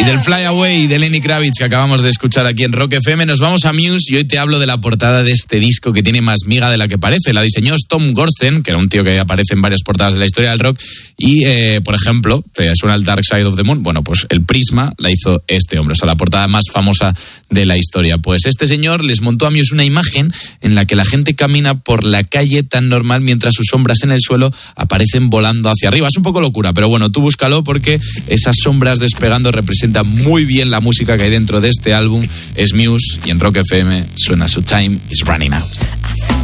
Y del Fly Away de Lenny Kravitz que acabamos de escuchar aquí en Rock FM, nos vamos a Muse y hoy te hablo de la portada de este disco que tiene más miga de la que parece. La diseñó Tom Gorsten, que era un tío que aparece en varias portadas de la historia del rock. Y, por ejemplo, te suena el Dark Side of the Moon. Bueno, pues el prisma la hizo este hombre, o sea, la portada más famosa de la historia. Pues este señor les montó a Muse una imagen en la que la gente camina por la calle tan normal mientras sus sombras en el suelo aparecen volando hacia arriba. Es un poco locura, pero bueno, tú búscalo porque esas sombras despegando representan muy bien la música que hay dentro de este álbum. Es Muse y en Rock FM suena su Time is Running Out.